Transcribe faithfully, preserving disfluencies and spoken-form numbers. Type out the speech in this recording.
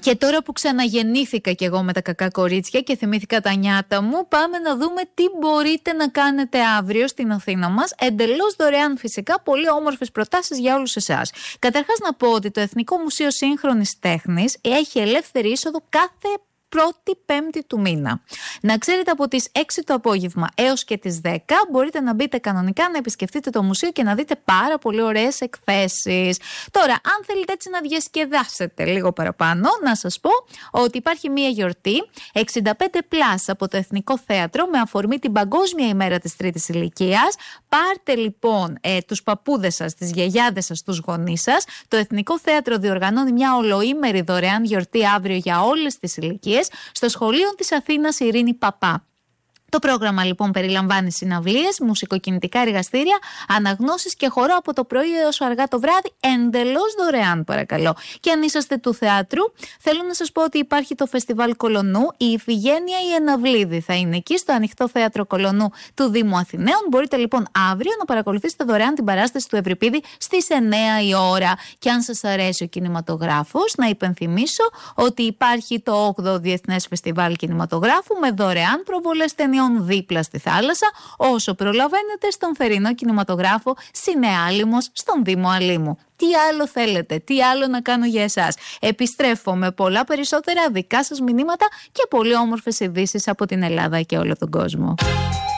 Και τώρα που ξαναγεννήθηκα κι εγώ με τα κακά κορίτσια και θυμήθηκα τα νιάτα μου, πάμε να δούμε τι μπορείτε να κάνετε αύριο στην Αθήνα μας. Εντελώς δωρεάν φυσικά, πολύ όμορφες προτάσεις για όλους εσάς. Καταρχάς να πω ότι το Εθνικό Μουσείο Σύγχρονης Τέχνης έχει ελεύθερη είσοδο κάθε πρώτη πέμπτη του μήνα. Να ξέρετε, από τις έξι το απόγευμα έως και τις δέκα μπορείτε να μπείτε κανονικά, να επισκεφτείτε το μουσείο και να δείτε πάρα πολύ ωραίες εκθέσεις. Τώρα, αν θέλετε έτσι να διασκεδάσετε λίγο παραπάνω, να σας πω ότι υπάρχει μία γιορτή εξήντα πέντε πλας από το Εθνικό Θέατρο με αφορμή την Παγκόσμια ημέρα της τρίτης ηλικίας. Πάρτε λοιπόν ε, τους παππούδες σας, τις γιαγιάδες σας, τους γονείς σας. Το Εθνικό Θέατρο διοργανώνει μια ολοήμερη δωρεάν γιορτή αύριο για όλες τις ηλικίες στο Σχολείο της Αθήνας Ειρήνη Παπά. Το πρόγραμμα λοιπόν περιλαμβάνει συναυλίες, μουσικοκινητικά εργαστήρια, αναγνώσεις και χορό από το πρωί έως αργά το βράδυ, εντελώς δωρεάν παρακαλώ. Και αν είσαστε του θεάτρου, θέλω να σας πω ότι υπάρχει το Φεστιβάλ Κολονού, η Ιφηγένεια η Εναυλίδη θα είναι εκεί στο Ανοιχτό Θέατρο Κολονού του Δήμου Αθηναίων. Μπορείτε λοιπόν αύριο να παρακολουθήσετε δωρεάν την παράσταση του Ευρυπίδη στις εννέα η ώρα. Και αν σας αρέσει ο κινηματογράφος, να υπενθυμίσω ότι υπάρχει το όγδοο Διεθνές Φεστιβάλ Κινηματογράφου με δωρεάν προβολές ταινιών δίπλα στη θάλασσα, όσο προλαβαίνετε στον θερινό κινηματογράφο Σινεά Λίμος στον Δήμο Αλήμου. Τι άλλο θέλετε, τι άλλο να κάνω για εσάς? Επιστρέφω με πολλά περισσότερα δικά σας μηνύματα και πολύ όμορφες ειδήσεις από την Ελλάδα και όλο τον κόσμο.